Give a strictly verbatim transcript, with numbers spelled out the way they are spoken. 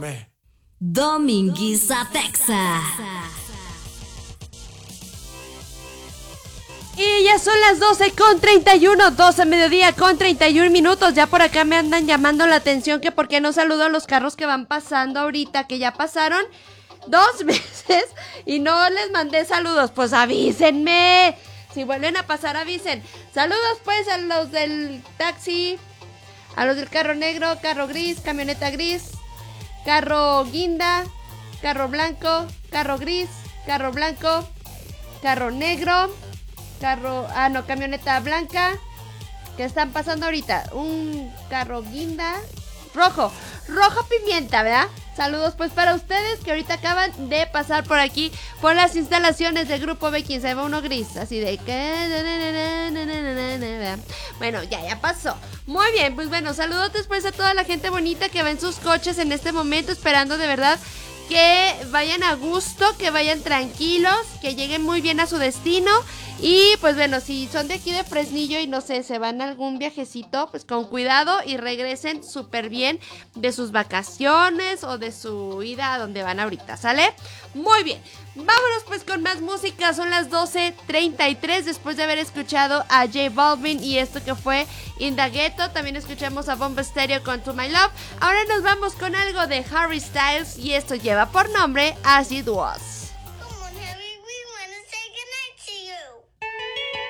Escúchame. Dominguiza Texa. Y ya son las doce con treinta y uno, doce mediodía con treinta y un minutos. Ya por acá me andan llamando la atención que por qué no saludo a los carros que van pasando ahorita, que ya pasaron dos veces y no les mandé saludos. Pues avísenme. Si vuelven a pasar, avisen. Saludos pues a los del taxi, a los del carro negro, carro gris, camioneta gris, carro guinda, carro blanco, carro gris, carro blanco, carro negro, carro, ah no, camioneta blanca, que están pasando ahorita, un carro guinda, rojo, rojo pimienta, ¿verdad? Saludos pues para ustedes que ahorita acaban de pasar por aquí, por las instalaciones del Grupo B, quien se ve uno gris, así de que... Bueno, ya, ya pasó. Muy bien, pues bueno, saludos después a toda la gente bonita que va en sus coches en este momento, esperando de verdad que vayan a gusto, que vayan tranquilos, que lleguen muy bien a su destino. Y pues bueno, si son de aquí de Fresnillo y no sé, se van a algún viajecito, pues con cuidado y regresen súper bien de sus vacaciones o de su ida a donde van ahorita, ¿sale? Muy bien, vámonos pues con más música. Son las doce treinta y tres después de haber escuchado a J Balvin y esto que fue In The Ghetto. También escuchamos a Bomba Estéreo con To My Love. Ahora nos vamos con algo de Harry Styles y esto lleva por nombre As It Was.